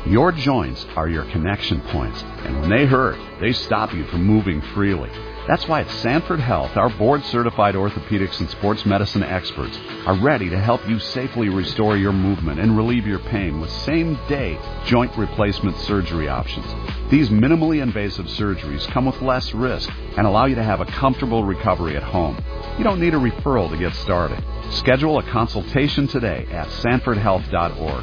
Your joints are your connection points, and when they hurt, they stop you from moving freely. That's why at Sanford Health, our board-certified orthopedics and sports medicine experts are ready to help you safely restore your movement and relieve your pain with same-day joint replacement surgery options. These minimally invasive surgeries come with less risk and allow you to have a comfortable recovery at home. You don't need a referral to get started. Schedule a consultation today at sanfordhealth.org.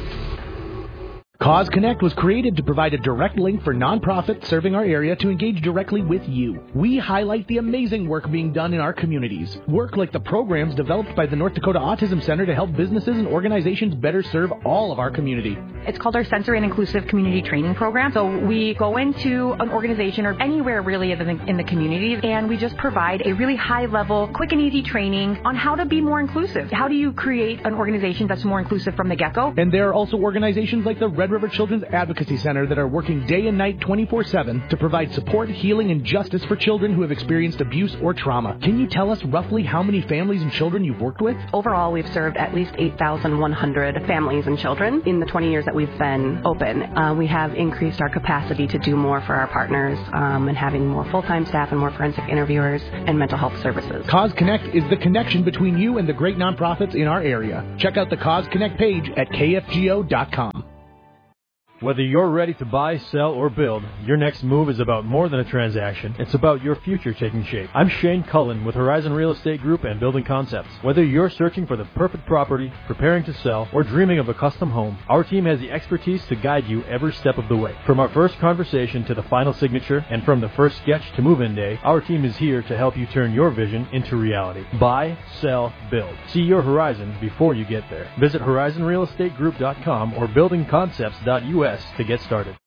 Cause Connect was created to provide a direct link for nonprofits serving our area to engage directly with you. We highlight the amazing work being done in our communities. Work like the programs developed by the North Dakota Autism Center to help businesses and organizations better serve all of our community. It's called our Sensory and Inclusive Community Training Program. So we go into an organization or anywhere really in the community, and we just provide a really high-level, quick and easy training on how to be more inclusive. How do you create an organization that's more inclusive from the get-go? And there are also organizations like the Red River Children's Advocacy Center that are working day and night 24/7 to provide support, healing, and justice for children who have experienced abuse or trauma. Can you tell us roughly how many families and children you've worked with? Overall, we've served at least 8,100 families and children in the 20 years that we've been open. We have increased our capacity to do more for our partners and having more full-time staff and more forensic interviewers and mental health services. Cause Connect is the connection between you and the great nonprofits in our area. Check out the Cause Connect page at kfgo.com. Whether you're ready to buy, sell, or build, your next move is about more than a transaction. It's about your future taking shape. I'm Shane Cullen with Horizon Real Estate Group and Building Concepts. Whether you're searching for the perfect property, preparing to sell, or dreaming of a custom home, our team has the expertise to guide you every step of the way. From our first conversation to the final signature, and from the first sketch to move-in day, our team is here to help you turn your vision into reality. Buy, sell, build. See your horizon before you get there. Visit horizonrealestategroup.com or buildingconcepts.us to get started.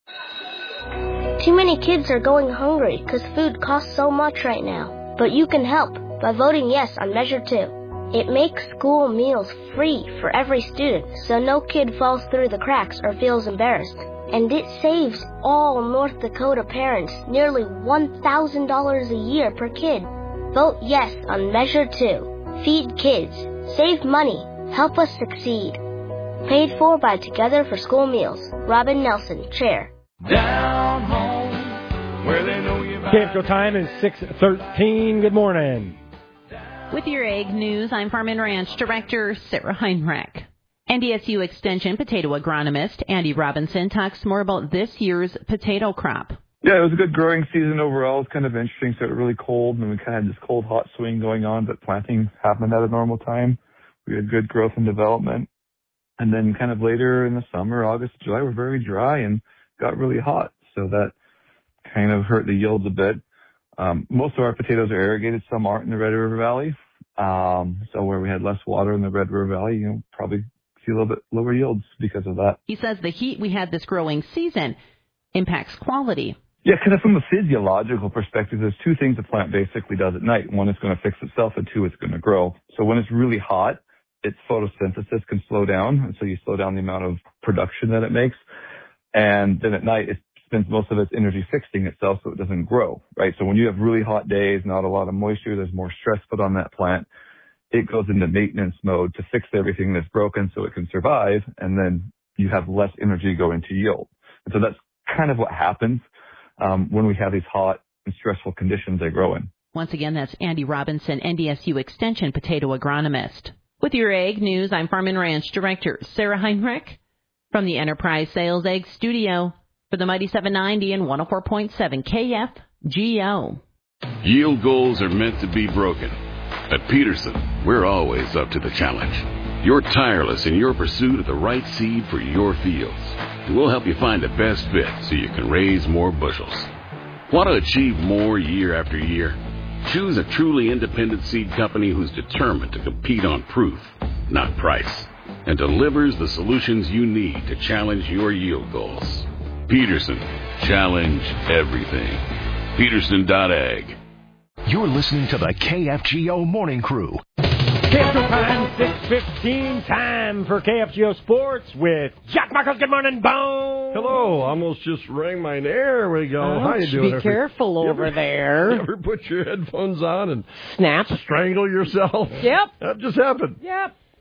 Too many kids are going hungry because food costs so much right now. But you can help by voting yes on Measure 2. It makes school meals free for every student, so no kid falls through the cracks or feels embarrassed. And it saves all North Dakota parents nearly $1,000 a year per kid. Vote yes on Measure 2. Feed kids. Save money. Help us succeed. Paid for by Together for School Meals. Robin Nelson, Chair. Down home, where they know you. KFGO time is 6:13. Good morning. With your Ag News, I'm Farm and Ranch Director Sarah Heinrich. NDSU Extension potato agronomist Andy Robinson talks more about this year's potato crop. Yeah, it was a good growing season overall. It's kind of interesting. So it was really cold, and we kind of had this cold, hot swing going on, but planting happened at a normal time. We had good growth and development. And then kind of later in the summer, August, July, were very dry and got really hot. So that kind of hurt the yields a bit. Most of our potatoes are irrigated. Some aren't in the Red River Valley. So where we had less water in the Red River Valley, probably see a little bit lower yields because of that. He says the heat we had this growing season impacts quality. Yeah, kind of from a physiological perspective, there's two things the plant basically does at night. One, it's going to fix itself, and two, it's going to grow. So when it's really hot, its photosynthesis can slow down, and so you slow down the amount of production that it makes. And then at night, it spends most of its energy fixing itself so it doesn't grow, right? So when you have really hot days, not a lot of moisture, there's more stress put on that plant. It goes into maintenance mode to fix everything that's broken so it can survive, and then you have less energy go into yield. And so that's kind of what happens when we have these hot and stressful conditions they grow in. Once again, that's Andy Robinson, NDSU Extension potato agronomist. With your Ag News, I'm Farm and Ranch Director Sarah Heinrich from the Enterprise Sales Ag Studio for the Mighty 790 and 104.7 KFGO. Yield goals are meant to be broken. At Peterson, we're always up to the challenge. You're tireless in your pursuit of the right seed for your fields, and we'll help you find the best fit so you can raise more bushels. Want to achieve more year after year? Choose a truly independent seed company who's determined to compete on proof, not price, and delivers the solutions you need to challenge your yield goals. Peterson, challenge everything. Peterson.ag. You're listening to the KFGO Morning Crew. KFGO time, 6:15, time for KFGO Sports with Jack Michaels. Good morning, Bone. Hello, almost just rang my there we go. Oh, how you doing? Be careful over there. You ever put your headphones on and snap, strangle yourself? Yep. That just happened. Yep.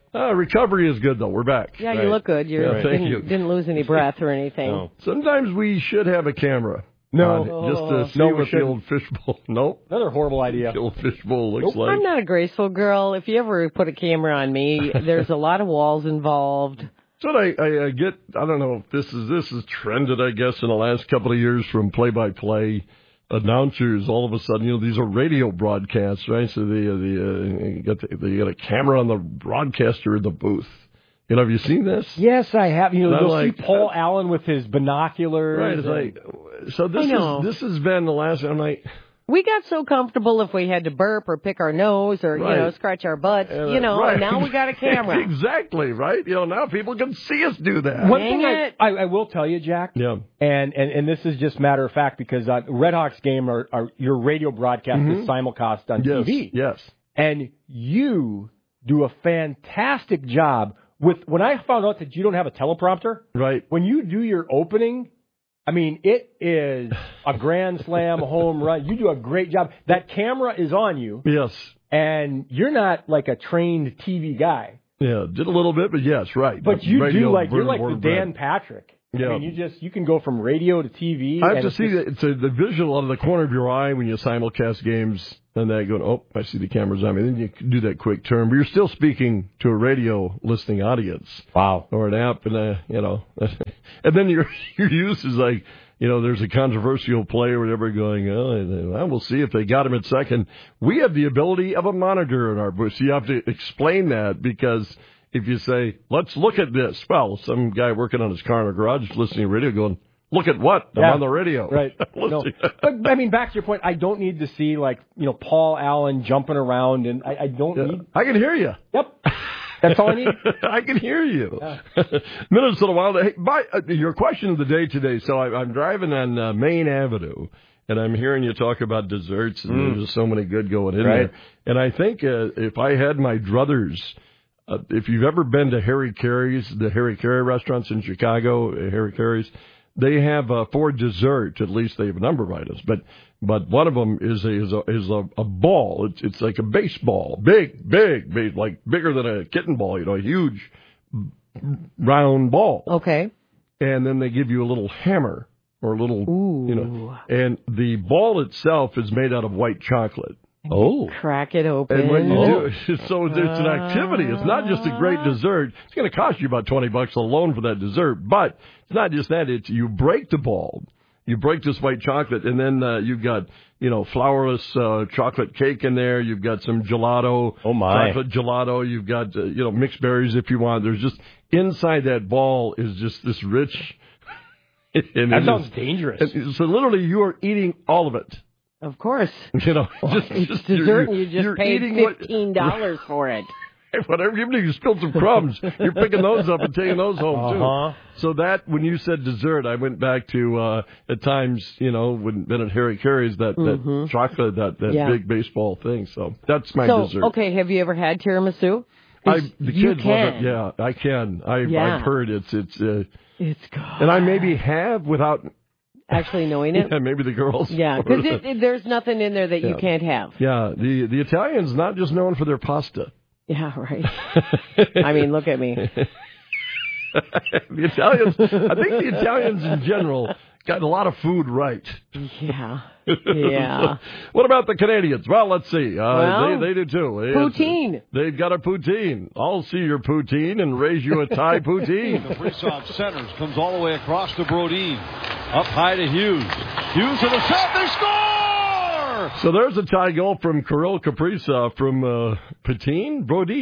Recovery is good, though. We're back. Yeah, you look good. You didn't lose any breath or anything. No. Sometimes we should have a camera. No. Just to see what the old fishbowl. Nope. Another horrible idea. The old fishbowl looks like. I'm not a graceful girl. If you ever put a camera on me, there's a lot of walls involved. So I get, I don't know if this is trended, I guess, in the last couple of years from play-by-play announcers. All of a sudden, these are radio broadcasts, right? So you got a camera on the broadcaster in the booth. Have you seen this? Yes, I have. You'll see Paul Allen with his binoculars. Right. It's so this has been the last. I'm like, we got so comfortable if we had to burp or pick our nose or scratch our butts. And now we got a camera. Exactly right. Now people can see us do that. One thing I will tell you, Jack. Yeah. And this is just matter of fact because Red Hawks game are your radio broadcast is simulcast on TV. Yes. And you do a fantastic job. When I found out that you don't have a teleprompter, right? When you do your opening, I mean, it is a grand slam home run. You do a great job. That camera is on you. Yes. And you're not like a trained TV guy. Yeah, did a little bit, but yes, right. But you do you're like the Dan Patrick. Yeah. I mean, you can go from radio to TV. I have to see the visual out of the corner of your eye when you simulcast games, and then going, oh, I see the cameras on me. Then you can do that quick turn, but you're still speaking to a radio listening audience. Wow. Or an app, and and then your use is like, there's a controversial play or whatever going, we'll see if they got him at second. We have the ability of a monitor in our booth, so you have to explain that because. If you say, let's look at this, well, some guy working on his car in a garage listening to radio going, look at what? I'm on the radio. Right. No. But, I mean, back to your point, I don't need to see, Paul Allen jumping around, and I don't need... I can hear you. Yep. That's all I need. I can hear you. Yeah. Minnesota Wild. Hey, your question of the day today, so I'm driving on Main Avenue, and I'm hearing you talk about desserts, and there's just so many good going in there. And I think if I had my druthers... if you've ever been to Harry Carey's, the Harry Carey restaurants in Chicago, Harry Carey's, they have for dessert. At least they have a number of items, but one of them is a ball. It's like a baseball, big, like bigger than a kitten ball. A huge round ball. Okay. And then they give you a little hammer or a little, and the ball itself is made out of white chocolate. Oh. Crack it open. And when you do, so it's an activity. It's not just a great dessert. It's going to cost you about $20 alone for that dessert. But it's not just that. It's you break the ball. You break this white chocolate, and then you've got, flourless chocolate cake in there. You've got some gelato. Oh, my. Chocolate gelato. You've got, mixed berries if you want. There's just, inside that ball is just this rich. That sounds dangerous. So literally you are eating all of it. Of course. It's dessert and you just paid $15 for it. Whatever, even if you spilled some crumbs, you're picking those up and taking those home, too. So that, when you said dessert, I went back to, at times, when been at Harry Carey's, that chocolate, that big baseball thing. So that's my dessert. Okay, have you ever had tiramisu? The kids love it. Yeah, I can. I've heard it's good. And I maybe have without... actually knowing it? Yeah, maybe the girls. Yeah, because there's nothing in there that you can't have. Yeah, the Italians not just known for their pasta. Yeah, right. I mean, look at me. The Italians, I think the Italians in general got a lot of food right. Yeah. Yeah. What about the Canadians? Well, let's see. They do too. Poutine. They've got a poutine. I'll see your poutine and raise you a Thai poutine. The Kaprizov centers, comes all the way across to Brodin. Up high to Hughes. Hughes to the shot. They score! So there's a tie goal from Kirill Kaprizov from Brodin.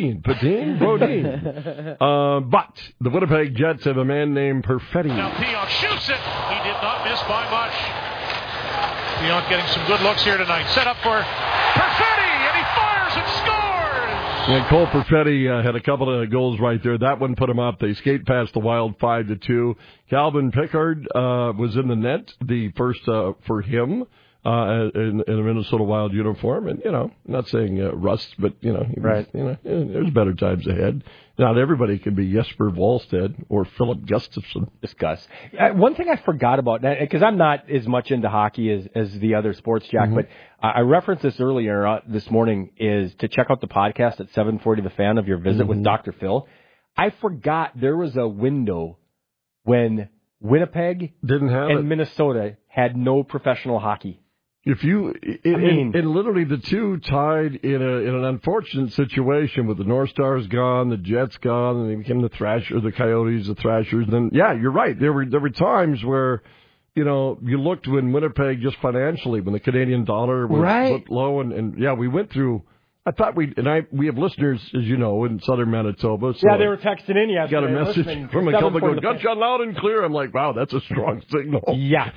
But the Winnipeg Jets have a man named Perfetti. Now Pionk shoots it. He did not miss by much. Pionk getting some good looks here tonight. Set up for Perfetti, and he fires and scores! Yeah, Cole Perfetti had a couple of goals right there. That one put him up. They skate past the Wild 5-2. Calvin Pickard was in the net, the first for him. in a Minnesota Wild uniform. And, not saying rust, but, there's better times ahead. Not everybody can be Jesper Wallstedt or Philip Gustafson. This Gus. One thing I forgot about, because I'm not as much into hockey as the other sports, Jack, but I referenced this earlier this morning, is to check out the podcast at 740 The Fan of your visit with Dr. Phil. I forgot there was a window when Winnipeg didn't have and Minnesota had no professional hockey. If you, and literally the two tied in an unfortunate situation with the North Stars gone, the Jets gone, and they became the Coyotes, the Thrashers. Then, yeah, you're right. There were times where, you looked when Winnipeg just financially, when the Canadian dollar was low, and we went through. I thought we have listeners, as you know, in southern Manitoba. So yeah, they were texting in yesterday. Got a message from a couple going, got you loud and clear. I'm like, wow, that's a strong signal. Yeah.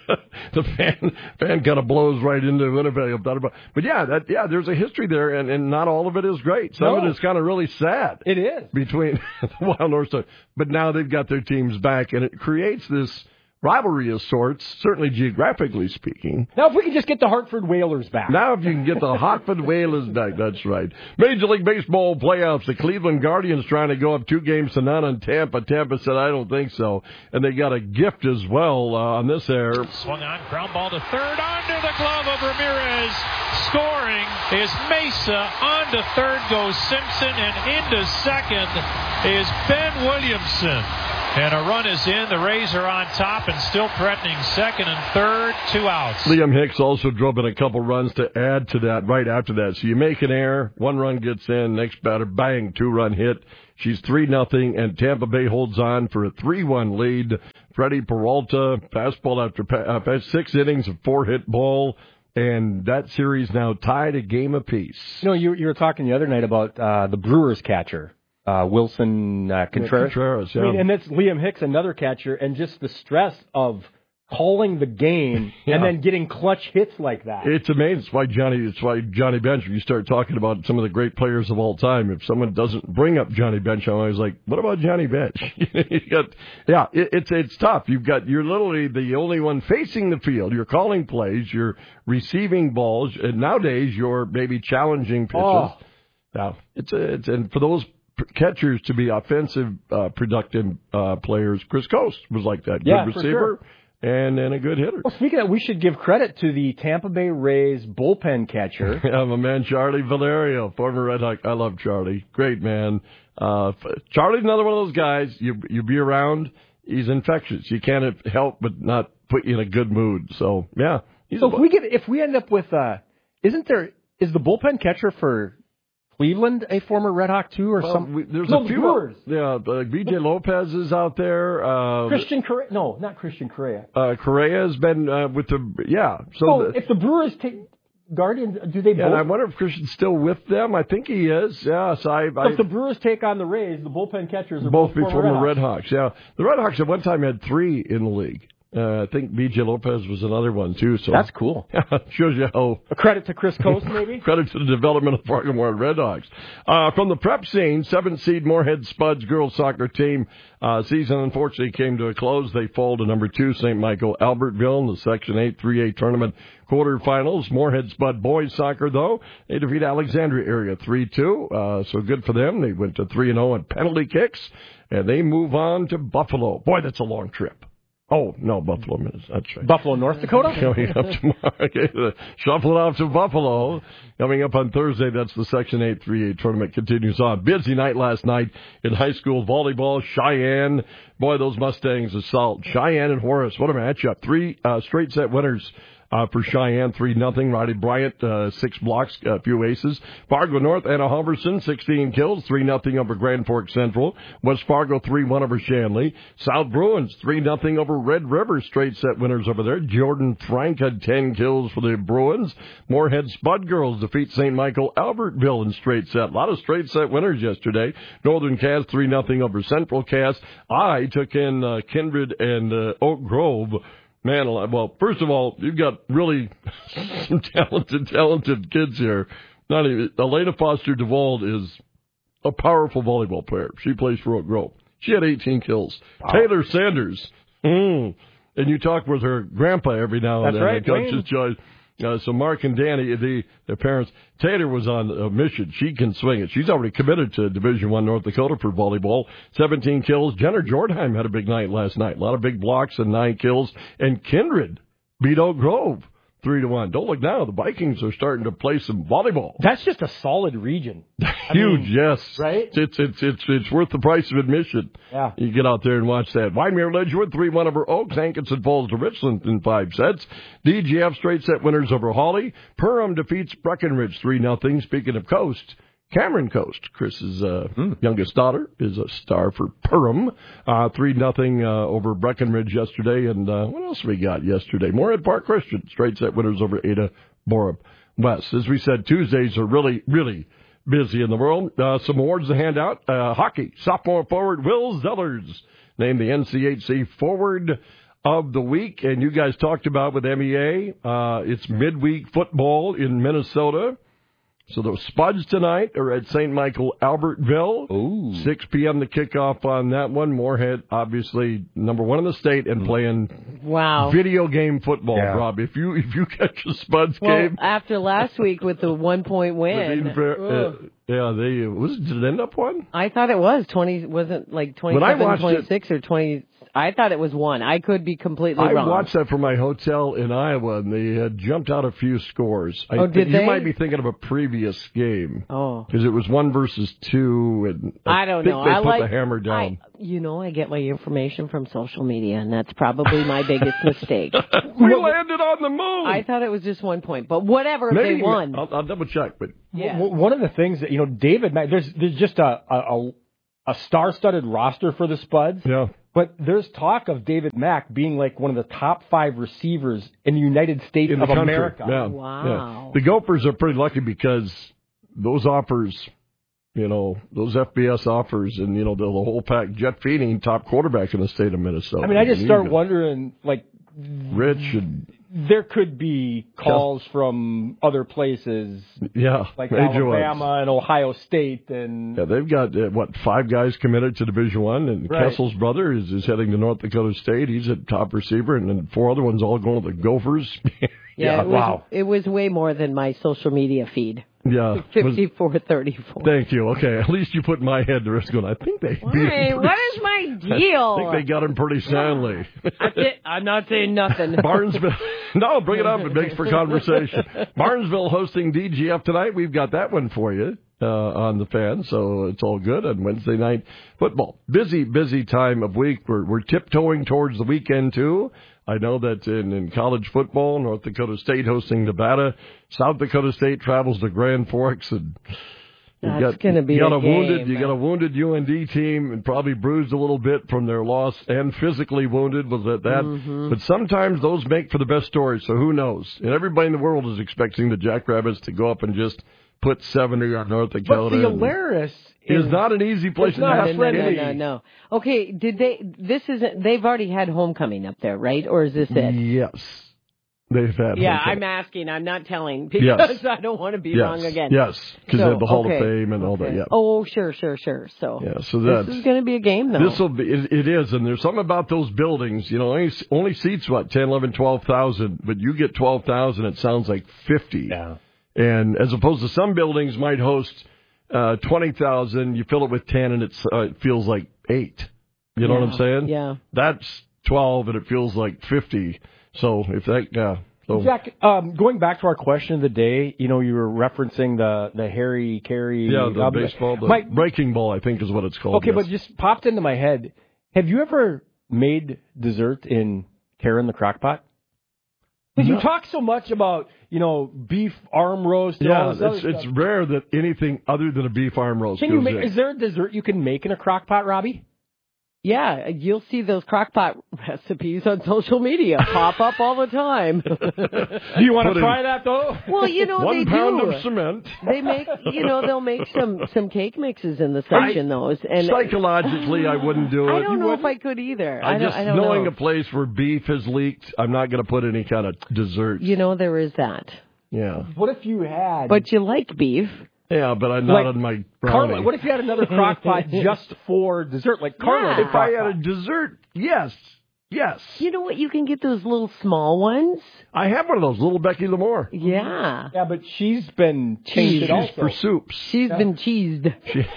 The fan kind of blows right into Winnipeg. But there's a history there, and not all of it is great. Some of it is kind of really sad. It is. Between the Wild North Stars. But now they've got their teams back, and it creates this rivalry of sorts, certainly geographically speaking. Now, if we can just get the Hartford Whalers back. Now, if you can get the Hartford Whalers back, that's right. Major League Baseball playoffs, the Cleveland Guardians trying to go up 2-0 on Tampa. Tampa said, I don't think so. And they got a gift as well on this air. Swung on, ground ball to third, under the glove of Ramirez. Scoring is Mesa. On to third goes Simpson, and into second is Ben Williamson. And a run is in. The Rays are on top and still threatening second and third. 2 outs. Liam Hicks also drove in a couple runs to add to that right after that. So you make an error, 1 run gets in, next batter, bang, 2-run hit. She's 3-0, and Tampa Bay holds on for a 3-1 lead. Freddie Peralta, fastball after 6 innings of 4-hit ball. And that series now tied a game apiece. You were talking the other night about the Brewers catcher. Wilson Contreras. Yeah. I mean, and that's Liam Hicks, another catcher, and just the stress of calling the game and then getting clutch hits like that. It's amazing. It's why Johnny Bench, when you start talking about some of the great players of all time, if someone doesn't bring up Johnny Bench, I'm always like, what about Johnny Bench? It's tough. You're literally the only one facing the field. You're calling plays, you're receiving balls, and nowadays you're maybe challenging pitches. Now, and for those catchers to be offensive, productive players. Chris Coast was like that. Good receiver and a good hitter. Well, speaking of that, we should give credit to the Tampa Bay Rays bullpen catcher. My man Charlie Valerio, former Red Hawk. I love Charlie. Great man. Charlie's another one of those guys. You be around, he's infectious. You can't help but not put you in a good mood. So, yeah. So if we end up with, is the bullpen catcher for Cleveland a former Red Hawk too, or something? There's a few. Brewers. Yeah, B.J. Lopez is out there. Christian Correa. No, not Christian Correa. Correa has been with the So if the Brewers take Guardians, do they both? And I wonder if Christian's still with them. I think he is. Yeah. So if the Brewers take on the Rays, the bullpen catchers are both former Red Hawks. Yeah, the Red Hawks at one time had 3 in the league. I think B.J. Lopez was another one, too. So that's cool. Shows you how... A credit to Chris Coast, maybe? Credit to the development of Fargo-Moorhead Red Hawks. From the prep scene, 7-seed Moorhead Spuds girls soccer team season unfortunately came to a close. They fall to number 2, St. Michael Albertville in the Section 8 3A tournament quarterfinals. Moorhead Spud boys soccer, though, they defeat Alexandria area 3-2. So good for them. They went to 3-0 on penalty kicks, and they move on to Buffalo. Boy, that's a long trip. Oh, no, Buffalo, that's right. Buffalo, North Dakota? Coming up tomorrow. Shuffle it off to Buffalo. Coming up on Thursday, that's the Section 8 3A tournament continues on. Busy night last night in high school volleyball. Cheyenne, boy, those Mustangs assault. Cheyenne and Horace, what a matchup. 3 straight set winners. For Cheyenne, 3-0. Roddy Bryant, 6 blocks, a few aces. Fargo North, Anna Halverson, 16 kills, 3-0 over Grand Forks Central. West Fargo, 3-1 over Shanley. South Bruins, 3-0 over Red River, straight set winners over there. Jordan Frank had 10 kills for the Bruins. Moorhead Spud Girls defeat St. Michael Albertville in straight set. A lot of straight set winners yesterday. Northern Cass, 3-0 over Central Cass. I took in Kindred and Oak Grove. Man, well, first of all, you've got really some talented kids here. Not even Elena Foster Duvall is a powerful volleyball player. She plays for Oak Grove. She had 18 kills. Wow. Taylor Sanders, and you talk with her grandpa every now and then. That's right, So Mark and Danny, the parents, Tater was on a mission. She can swing it. She's already committed to Division I North Dakota for volleyball. 17 kills. Jenner Jordheim had a big night last night. A lot of big blocks and 9 kills. And Kindred beat Oak Grove 3-1. Don't look now. The Vikings are starting to play some volleyball. That's just a solid region. Huge, yes. Right? It's worth the price of admission. Yeah. You get out there and watch that. Wyndmere Ledgewood 3-1 over Oaks. Hankinson falls to Richland in 5 sets. DGF straight set winners over Hawley. Perham defeats Breckenridge 3-0. Speaking of Coast, Cameron Coast, Chris's youngest daughter, is a star for Perham. 3-0 over Breckenridge yesterday. And what else we got yesterday? Moorhead Park Christian, straight set winners over Ada Borup West. As we said, Tuesdays are really, really busy in the world. Some awards to hand out. Hockey, sophomore forward Will Zellers, named the NCHC Forward of the Week. And you guys talked about with MEA, it's midweek football in Minnesota. So the Spuds tonight are at St. Michael Albertville. Ooh. 6 p.m. to kick off on that one. Moorhead, obviously, number 1 in the state and playing video game football, Rob. If you catch a Spuds game. After last week with the 1-point win. Did it end up 1? I thought it was 20, wasn't like 27, 26 or 20. I thought it was 1. I could be completely wrong. I watched that from my hotel in Iowa, and they had jumped out a few scores. Did they? You might be thinking of a previous game. Oh. Because it was 1 versus 2, and I don't know. They put the hammer down. I get my information from social media, and that's probably my biggest mistake. We landed on the moon. I thought it was just 1 point, but whatever, Maybe, they won. I'll double check, but one of the things that David, there's just a star-studded roster for the Spuds. Yeah. But there's talk of David Mack being like one of the top 5 receivers in the United States of America. Yeah. Wow. Yeah. The Gophers are pretty lucky because those offers, those FBS offers and, the whole pack, Jet Feeney, top quarterback in the state of Minnesota. I mean, I just start wondering, Rich and... There could be calls from other places, like Alabama and Ohio State, and they've got 5 guys committed to Division I, and Kessel's brother is heading to North Dakota State. He's a top receiver, and then 4 other ones all going to the Gophers. It was way more than my social media feed. Yeah. 54-34. Thank you. Okay, at least you put my head to risk going, I think they beat him. What is my deal? I think they got him pretty soundly. I'm not saying nothing. Barnesville. No, bring it up. It makes for conversation. Barnesville hosting DGF tonight. We've got that one for you on the Fan, so it's all good on Wednesday night football. Busy time of week. We're tiptoeing towards the weekend, too. I know that in college football, North Dakota State hosting Nevada. South Dakota State travels to Grand Forks, and that's going to be you got a wounded UND team, and probably bruised a little bit from their loss, and physically wounded was at that. Mm-hmm. But sometimes those make for the best stories. So who knows? And everybody in the world is expecting the Jackrabbits to go up and just put 70 on North Dakota. But the Alaris is not an easy place to have friendly. No. Okay, they've already had homecoming up there, right? Or is this it? Yes. They've had homecoming. I'm asking. I'm not telling because I don't want to be wrong again. Yes, because they have the Hall of Fame and all that. Yeah. Oh, sure. So, so this is going to be a game, though. This will be. It is, and there's something about those buildings. Only seats 10, 11, 12,000, but you get 12,000. It sounds like 50. Yeah. And as opposed to some buildings might host 20,000, you fill it with 10, and it feels like 8. You know what I'm saying? Yeah. That's 12, and it feels like 50. So if that, Jack, going back to our question of the day, you were referencing the Harry Carey. Yeah, the baseball, breaking ball, I think is what it's called. Okay, but just popped into my head. Have you ever made dessert in Karen the Crockpot? Because you talk so much about, beef arm roast. And all this it's rare that anything other than a beef arm roast goes in. Is there a dessert you can make in a crock pot, Robbie? Yeah, you'll see those crockpot recipes on social media pop up all the time. Do you want to try that, though? Well, 1 pound of cement. They make, they'll make some cake mixes in the section, those. And psychologically, I wouldn't do it. I don't know if I could either. I don't knowing a place where beef has leaked, I'm not going to put any kind of dessert. There is that. Yeah. What if you had... But you like beef. Yeah, but I'm not on my brownie. Carla, what if you had another crock pot just for dessert, like Carla? If I had a dessert, yes. Yes. You know what? You can get those little small ones. I have one of those, little Becky Lamore. Yeah. Yeah, but she's been She's also. for soups. She's been cheesed.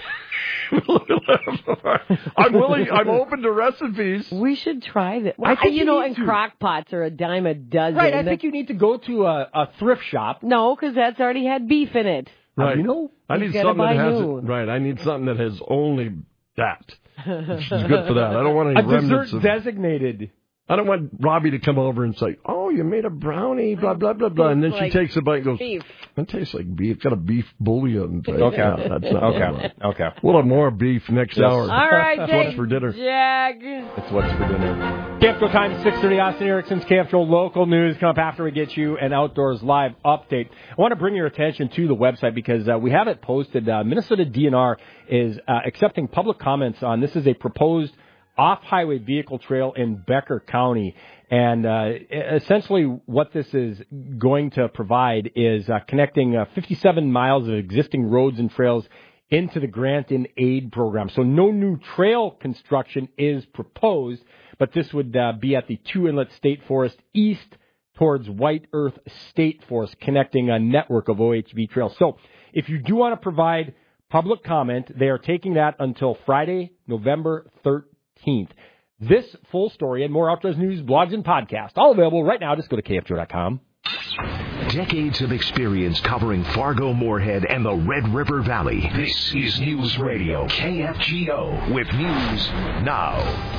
I'm willing. I'm open to recipes. We should try that. I think and crock pots are a dime a dozen. Right, I think you need to go to a thrift shop. No, because that's already had beef in it. Right. You know, I need something that has right. I need something that has only that. She's good for that. I don't want any remnants dessert designated. I don't want Robbie to come over and say, "Oh, you made a brownie," blah blah blah blah, and then she takes a bite and goes, beef. "It tastes like beef. Got a beef bouillon." Okay, no, that's not okay. We'll have more beef next hour. All right, that's what's for dinner. Jag. That's what's for dinner. KFGO time 6:30. Austin Erickson's KFGO local news come up after we get you an outdoors live update. I want to bring your attention to the website because we have it posted. Minnesota DNR is accepting public comments on this. Is a proposed off-highway vehicle trail in Becker County. And essentially what this is going to provide is connecting 57 miles of existing roads and trails into the Grant and Aid program. So no new trail construction is proposed, but this would be at the Two Inlet State Forest east towards White Earth State Forest, connecting a network of OHV trails. So if you do want to provide public comment, they are taking that until Friday, November 13th. This full story and more outdoors news, blogs, and podcasts, all available right now. Just go to KFGO.com. Decades of experience covering Fargo, Moorhead, and the Red River Valley. This is News Radio KFGO with news now.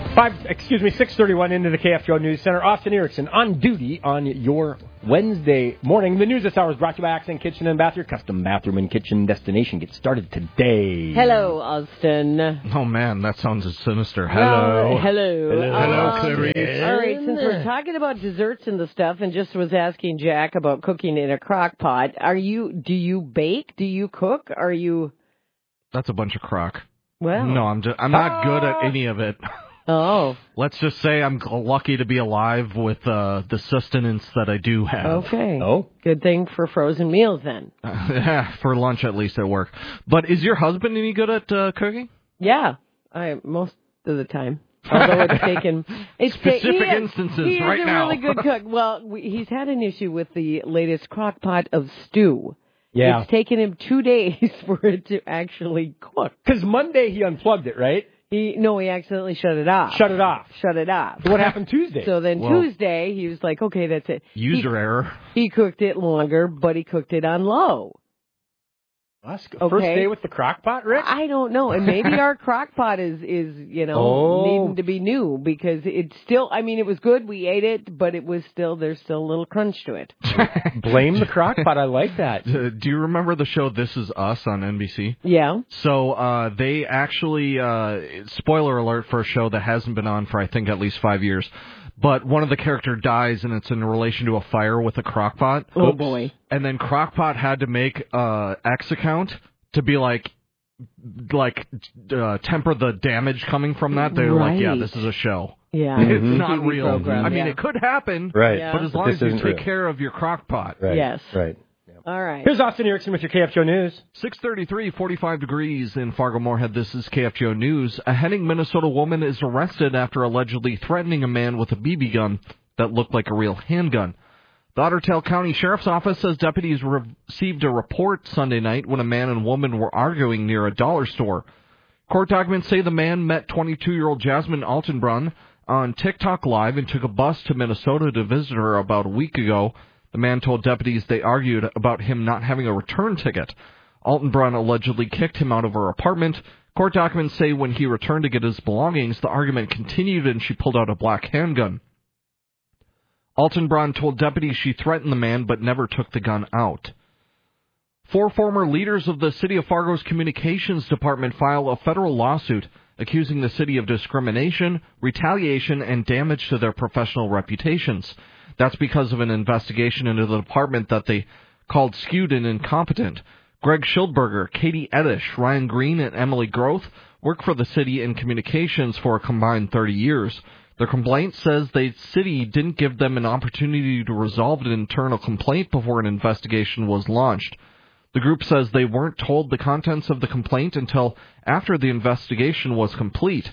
6:31 into the KFGO News Center. Austin Erickson on duty on your Wednesday morning. The news this hour is brought to you by Accent Kitchen and Bath. Your custom bathroom and kitchen destination gets started today. Hello, Austin. Oh, man, that sounds sinister. Hello. Hello, Clarice. All right, since we're talking about desserts and the stuff, and just was asking Jack about cooking in a crock pot, do you bake? Do you cook? Are you... That's a bunch of crock. Well. No, I'm not good at any of it. Oh. Let's just say I'm lucky to be alive with the sustenance that I do have. Okay. Oh. Good thing for frozen meals then. For lunch at least at work. But is your husband any good at cooking? Yeah. Most of the time. Although it's taken... Specific instances right now. He's a really good cook. Well, he's had an issue with the latest crock pot of stew. Yeah. It's taken him 2 days for it to actually cook. Because Monday he unplugged it, right? He accidentally shut it off. Shut it off. So what happened Tuesday? So then Tuesday, he was like, okay, that's it. User error. He cooked it longer, but he cooked it on low. First day with the crock pot, Rick? I don't know. And maybe our crock pot is needing to be new because it's still, it was good. We ate it, but there's still a little crunch to it. Blame the crock pot. I like that. Do you remember the show This Is Us on NBC? Yeah. So they actually, spoiler alert for a show that hasn't been on for I think at least 5 years, but one of the characters dies and it's in relation to a fire with a crock pot. Oh boy. And then Crockpot had to make X account to be temper the damage coming from that. They're like, yeah, this is a show. Yeah. It's not real. Program, it could happen, right? Yeah. But as long as you take care of your Crockpot. Right. Yes. Right. All right. Here's Austin Erickson with your KFGO News. 6:33, 45 degrees in Fargo-Moorhead. This is KFGO News. A Henning, Minnesota woman is arrested after allegedly threatening a man with a BB gun that looked like a real handgun. The Otter Tail County Sheriff's Office says deputies received a report Sunday night when a man and woman were arguing near a dollar store. Court documents say the man met 22-year-old Jasmine Altenbrunn on TikTok Live and took a bus to Minnesota to visit her about a week ago. The man told deputies they argued about him not having a return ticket. Altenbrunn allegedly kicked him out of her apartment. Court documents say when he returned to get his belongings, the argument continued and she pulled out a black handgun. Altenbrunn told deputies she threatened the man but never took the gun out. 4 former leaders of the City of Fargo's Communications Department file a federal lawsuit accusing the city of discrimination, retaliation, and damage to their professional reputations. That's because of an investigation into the department that they called skewed and incompetent. Greg Schildberger, Katie Edish, Ryan Green, and Emily Groth work for the city in communications for a combined 30 years. Their complaint says the city didn't give them an opportunity to resolve an internal complaint before an investigation was launched. The group says they weren't told the contents of the complaint until after the investigation was complete.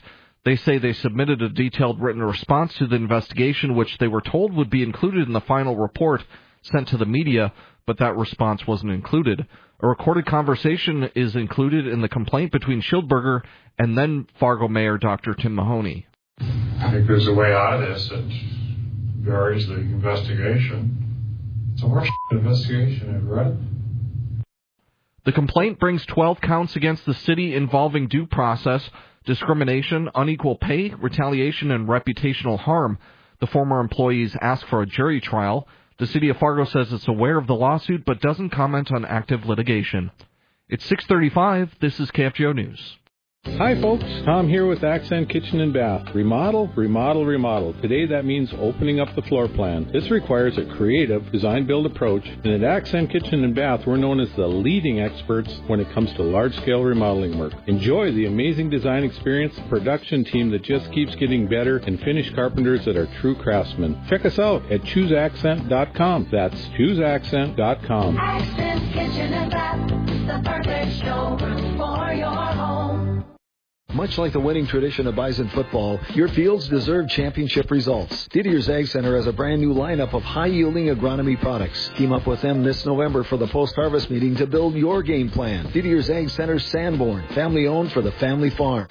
They say they submitted a detailed written response to the investigation, which they were told would be included in the final report sent to the media, but that response wasn't included. A recorded conversation is included in the complaint between Schildberger and then Fargo Mayor Dr. Tim Mahoney. I think there's a way out of this that varies the investigation. It's a horse investigation, have you read it? The complaint brings 12 counts against the city involving due process, discrimination, unequal pay, retaliation, and reputational harm. The former employees ask for a jury trial. The city of Fargo says it's aware of the lawsuit but doesn't comment on active litigation. It's 6:35. This is KFGO News. Hi folks, Tom here with Accent Kitchen and Bath. Remodel, remodel, remodel. Today that means opening up the floor plan. This requires a creative design-build approach, and at Accent Kitchen and Bath we're known as the leading experts when it comes to large-scale remodeling work. Enjoy the amazing design experience, production team that just keeps getting better, and finished carpenters that are true craftsmen. Check us out at ChooseAccent.com. That's ChooseAccent.com. Accent Kitchen and Bath, the perfect showroom for your home. Much like the winning tradition of Bison football, your fields deserve championship results. Didier's Ag Center has a brand new lineup of high-yielding agronomy products. Team up with them this November for the post-harvest meeting to build your game plan. Didier's Ag Center, Sanborn, family-owned for the family farm.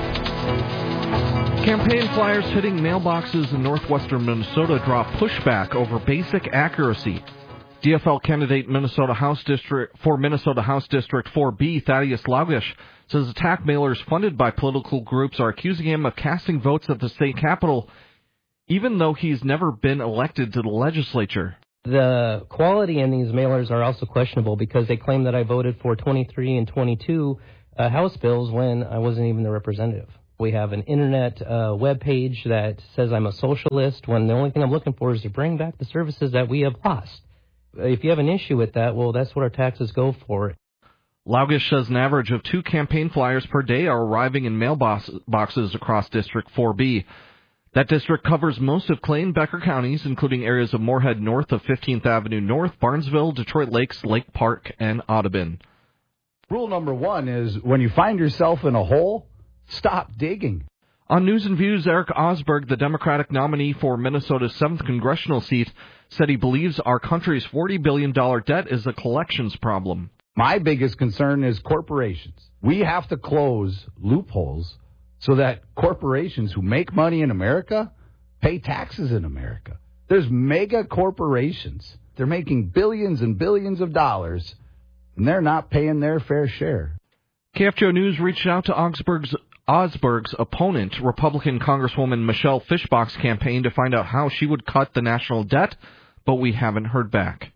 Campaign flyers hitting mailboxes in northwestern Minnesota draw pushback over basic accuracy. DFL candidate Minnesota House District 4B, Thaddeus Laugish, says attack mailers funded by political groups are accusing him of casting votes at the state capitol, even though he's never been elected to the legislature. The quality in these mailers are also questionable because they claim that I voted for 23 and 22 House bills when I wasn't even the representative. We have an internet web page that says I'm a socialist when the only thing I'm looking for is to bring back the services that we have lost. If you have an issue with that, well, that's what our taxes go for. Laugish says an average of 2 campaign flyers per day are arriving in mailboxes across District 4B. That district covers most of Clay and Becker counties, including areas of Moorhead north of 15th Avenue North, Barnesville, Detroit Lakes, Lake Park, and Audubon. Rule number 1 is when you find yourself in a hole, stop digging. On News and Views, Eric Osberg, the Democratic nominee for Minnesota's 7th congressional seat, said he believes our country's $40 billion debt is a collections problem. My biggest concern is corporations. We have to close loopholes so that corporations who make money in America pay taxes in America. There's mega corporations. They're making billions and billions of dollars, and they're not paying their fair share. KFGO News reached out to Osberg's opponent, Republican Congresswoman Michelle Fischbach's campaign, to find out how she would cut the national debt, but we haven't heard back.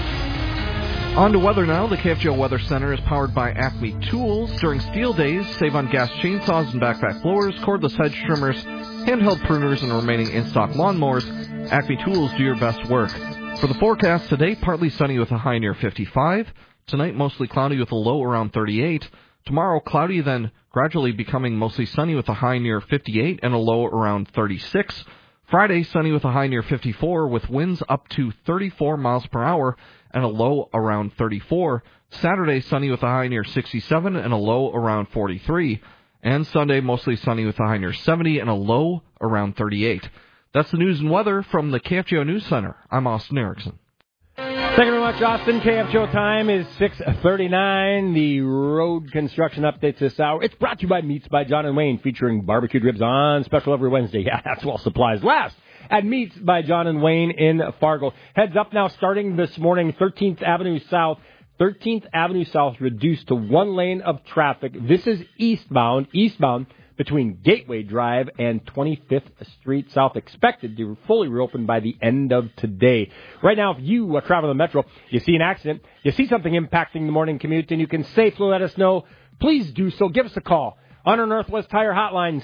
On to weather now. The KFGO Weather Center is powered by Acme Tools. During steel days, save on gas chainsaws and backpack blowers, cordless hedge trimmers, handheld pruners, and remaining in-stock lawnmowers. Acme Tools do your best work. For the forecast today, partly sunny with a high near 55. Tonight, mostly cloudy with a low around 38. Tomorrow, cloudy, then gradually becoming mostly sunny with a high near 58 and a low around 36. Friday, sunny with a high near 54 with winds up to 34 miles per hour and a low around 34. Saturday, sunny with a high near 67 and a low around 43. And Sunday, mostly sunny with a high near 70 and a low around 38. That's the news and weather from the KFGO News Center. I'm Austin Erickson. Thank you very much, Austin. KFGO time is 6:39. The road construction updates this hour. It's brought to you by Meats by John and Wayne, featuring barbecued ribs on special every Wednesday. Yeah, that's while supplies last. At Meats by John and Wayne in Fargo. Heads up now, starting this morning, 13th Avenue South. 13th Avenue South reduced to one lane of traffic. This is eastbound between Gateway Drive and 25th Street South, expected to fully reopen by the end of today. Right now, if you travel the Metro, you see an accident, you see something impacting the morning commute, and you can safely let us know, please do so. Give us a call on our Northwest Tire Hotline,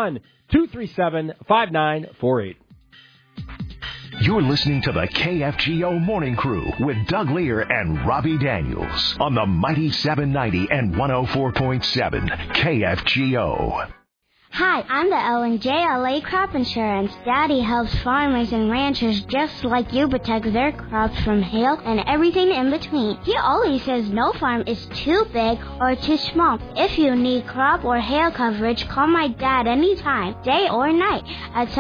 701-237-5948. You're listening to the KFGO Morning Crew with Doug Lear and Robbie Daniels on the Mighty 790 and 104.7 KFGO. Hi, I'm the Ellen JLA Crop Insurance. Daddy helps farmers and ranchers just like you protect their crops from hail and everything in between. He always says no farm is too big or too small. If you need crop or hail coverage, call my dad anytime, day or night, at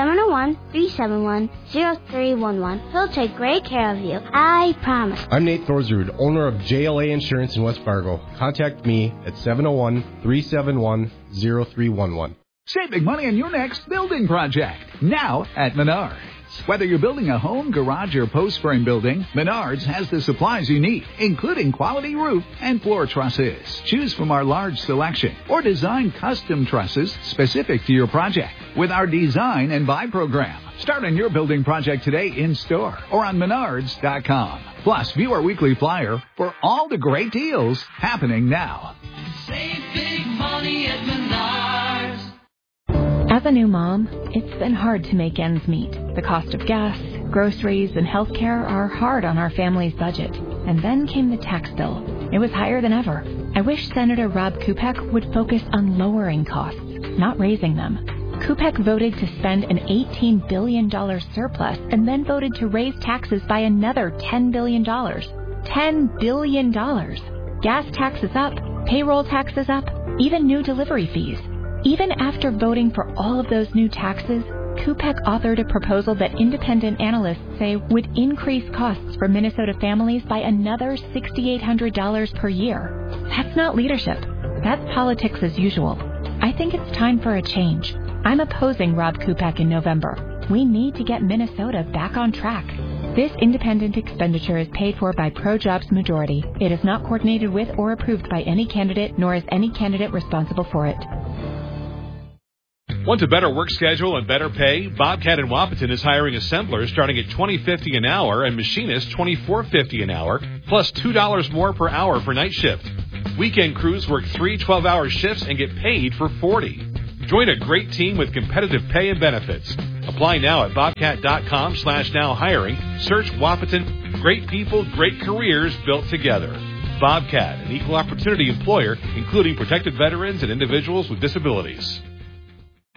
701-371-0311. He'll take great care of you. I promise. I'm Nate Thorsrud, owner of JLA Insurance in West Fargo. Contact me at 701-371-0311. Save big money on your next building project, now at Menards. Whether you're building a home, garage, or post-frame building, Menards has the supplies you need, including quality roof and floor trusses. Choose from our large selection or design custom trusses specific to your project with our Design and Buy program. Start on your building project today in-store or on Menards.com. Plus, view our weekly flyer for all the great deals happening now. Save big money at Menards. As a new mom, it's been hard to make ends meet. The cost of gas, groceries, and health care are hard on our family's budget. And then came the tax bill. It was higher than ever. I wish Senator Rob Kupek would focus on lowering costs, not raising them. Kupek voted to spend an $18 billion surplus and then voted to raise taxes by another $10 billion. $10 billion. Gas taxes up, payroll taxes up, even new delivery fees. Even after voting for all of those new taxes, Kupek authored a proposal that independent analysts say would increase costs for Minnesota families by another $6,800 per year. That's not leadership. That's politics as usual. I think it's time for a change. I'm opposing Rob Kupek in November. We need to get Minnesota back on track. This independent expenditure is paid for by Pro-Jobs Majority. It is not coordinated with or approved by any candidate, nor is any candidate responsible for it. Want a better work schedule and better pay? Bobcat in Wapaton is hiring assemblers starting at $20.50 an hour and machinists $24.50 an hour, plus $2 more per hour for night shift. Weekend crews work 3 12-hour shifts and get paid for 40. Join a great team with competitive pay and benefits. Apply now at bobcat.com/now hiring. Search Wapaton. Great people, great careers built together. Bobcat, an equal opportunity employer, including protected veterans and individuals with disabilities.